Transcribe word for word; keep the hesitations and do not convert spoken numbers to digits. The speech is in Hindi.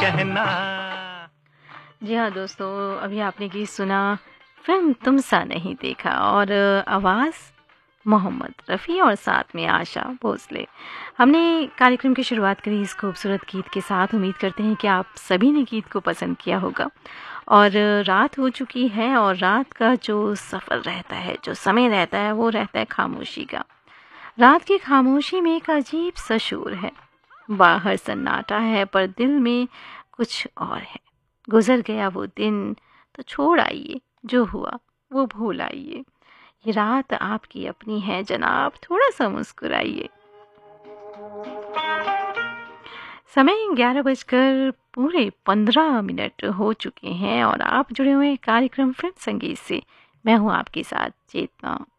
कहना। जी हाँ दोस्तों, अभी आपने गीत सुना फिल्म तुम सा नहीं देखा और आवाज़ मोहम्मद रफ़ी और साथ में आशा भोसले। हमने कार्यक्रम की शुरुआत करी इस खूबसूरत गीत के साथ। उम्मीद करते हैं कि आप सभी ने गीत को पसंद किया होगा। और रात हो चुकी है और रात का जो सफ़र रहता है, जो समय रहता है, वो रहता है खामोशी का। रात की खामोशी में एक अजीब सा शोर है। बाहर सन्नाटा है पर दिल में कुछ और है। गुजर गया वो दिन तो छोड़ आइए, जो हुआ वो भूल आइए। ये रात आपकी अपनी है जनाब, थोड़ा सा मुस्कुराइए। समय ग्यारह बजकर पूरे पंद्रह मिनट हो चुके हैं और आप जुड़े हुए हैं कार्यक्रम फिल्म संगीत से। मैं हूँ आपके साथ चेतना।